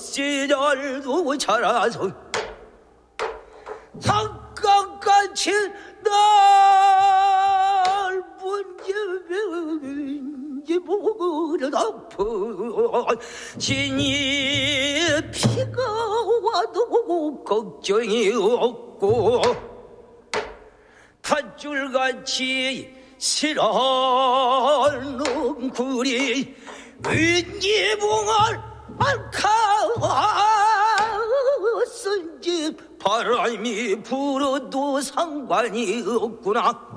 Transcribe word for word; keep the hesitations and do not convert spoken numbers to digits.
씨잘도 자라서 삼각같이 넓은 집인지 모르다 신이 피가 와도 걱정이 없고 밧줄같이 실어놓은 굴이 윗지붕을 알카쓴 집 바람이 불어도 상관이 없구나.